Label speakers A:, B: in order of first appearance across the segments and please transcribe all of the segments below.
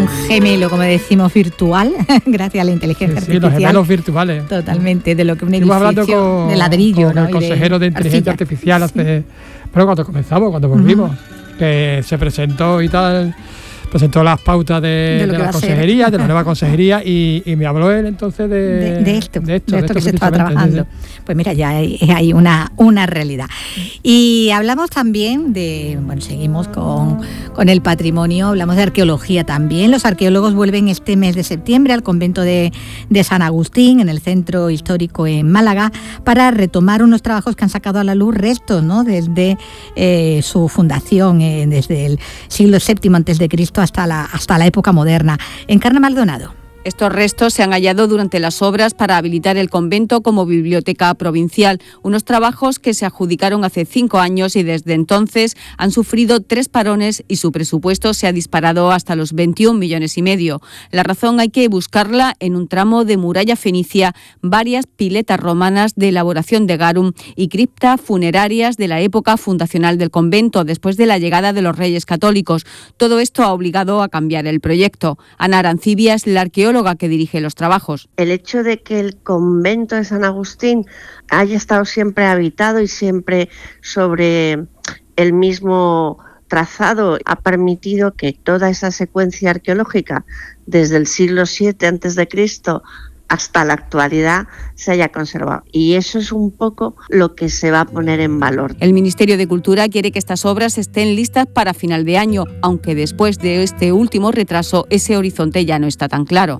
A: un gemelo, como decimos, virtual, gracias a la inteligencia artificial.
B: Sí, los gemelos virtuales.
A: Totalmente, de lo que un
B: Estuvimos
A: edificio de ladrillo,
B: con
A: ¿no?
B: el consejero de inteligencia artificial hace... Pero cuando comenzamos, cuando volvimos, que se presentó y tal... Presentó las pautas de la consejería, de la nueva consejería, y me habló él entonces de esto
A: que se estaba trabajando. Sí. Pues mira, ya hay una realidad. Y hablamos también seguimos con el patrimonio, hablamos de arqueología también. Los arqueólogos vuelven este mes de septiembre al convento de San Agustín, en el centro histórico en Málaga, para retomar unos trabajos que han sacado a la luz restos, ¿no? Desde su fundación, desde el siglo VII a.C. hasta la época moderna. Encarna Maldonado.
C: Estos restos se han hallado durante las obras para habilitar el convento como biblioteca provincial, unos trabajos que se adjudicaron hace 5 años y desde entonces han sufrido 3 parones y su presupuesto se ha disparado hasta los 21,5 millones. La razón hay que buscarla en un tramo de muralla fenicia, varias piletas romanas de elaboración de garum y criptas funerarias de la época fundacional del convento, después de la llegada de los Reyes Católicos. Todo esto ha obligado a cambiar el proyecto. Ana Arancibia es la arqueóloga que dirige los trabajos.
D: El hecho de que el convento de San Agustín haya estado siempre habitado y siempre sobre el mismo trazado ha permitido que toda esa secuencia arqueológica desde el siglo VII a.C. hasta la actualidad se haya conservado. Y eso es un poco lo que se va a poner en valor.
C: El Ministerio de Cultura quiere que estas obras estén listas para final de año, aunque después de este último retraso ese horizonte ya no está tan claro.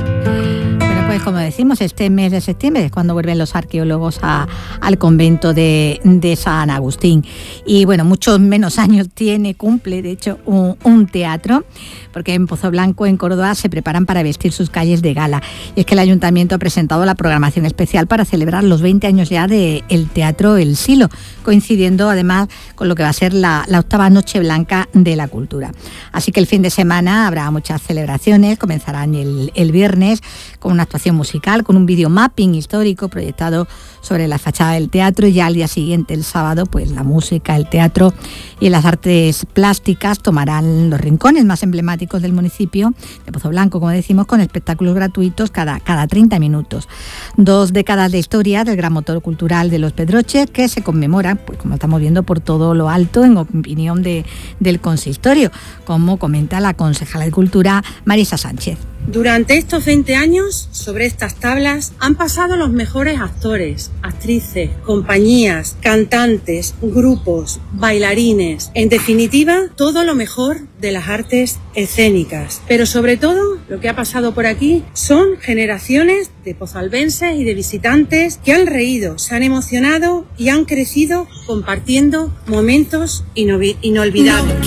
A: Pues como decimos, este mes de septiembre es cuando vuelven los arqueólogos al convento de San Agustín. Y bueno, muchos menos años cumple de hecho un teatro, porque en Pozoblanco, en Córdoba, se preparan para vestir sus calles de gala. Y es que el Ayuntamiento ha presentado la programación especial para celebrar los 20 años ya del Teatro El Silo, coincidiendo además con lo que va a ser la 8ª Noche Blanca de la Cultura. Así que el fin de semana habrá muchas celebraciones, comenzarán el viernes con una actuación musical, con un videomapping histórico proyectado sobre la fachada del teatro, y ya al día siguiente, el sábado, pues la música, el teatro y las artes plásticas tomarán los rincones más emblemáticos del municipio de Pozoblanco, como decimos, con espectáculos gratuitos cada 30 minutos. 2 décadas de historia del gran motor cultural de Los Pedroches, que se conmemora, pues como estamos viendo, por todo lo alto, en opinión del consistorio, como comenta la concejala de Cultura, Marisa Sánchez.
E: Durante estos 20 años, sobre estas tablas, han pasado los mejores actores, actrices, compañías, cantantes, grupos, bailarines, en definitiva, todo lo mejor de las artes escénicas. Pero sobre todo, lo que ha pasado por aquí son generaciones de pozalbenses y de visitantes que han reído, se han emocionado y han crecido compartiendo momentos inolvidables.